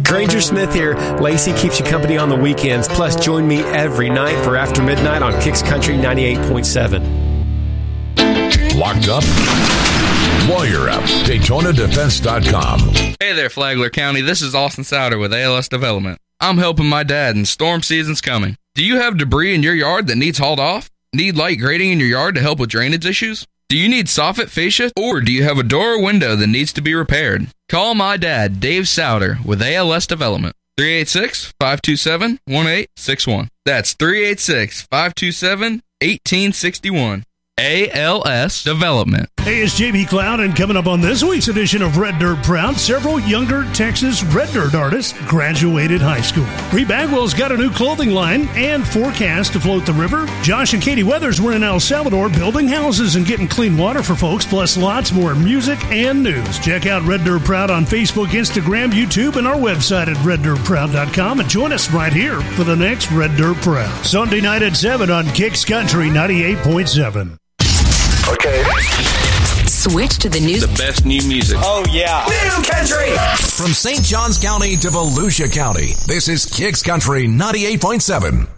Granger Smith here. Lacey keeps you company on the weekends. Plus, join me every night for After Midnight on Kicks Country 98.7. Locked up? Lawyer up. DaytonaDefense.com. Hey there, Flagler County. This is Austin Souter with ALS Development. I'm helping my dad, and storm season's coming. Do you have debris in your yard that needs hauled off? Need light grading in your yard to help with drainage issues? Do you need soffit fascia, or do you have a door or window that needs to be repaired? Call my dad, Dave Souter, with ALS Development. 386-527-1861. That's 386-527-1861. ALS Development. Hey, it's JB Cloud, and coming up on this week's edition of Red Dirt Proud, several younger Texas Red Dirt artists graduated high school. Bree Bagwell's got a new clothing line and forecast to float the river. Josh and Katie Weathers were in El Salvador building houses and getting clean water for folks, plus lots more music and news. Check out Red Dirt Proud on Facebook, Instagram, YouTube, and our website at reddirtproud.com, and join us right here for the next Red Dirt Proud. Sunday night at 7 on Kicks Country 98.7. Okay. Switch to the news. The best new music. Oh, yeah. New country. From St. Johns County to Volusia County, this is Kicks Country 98.7.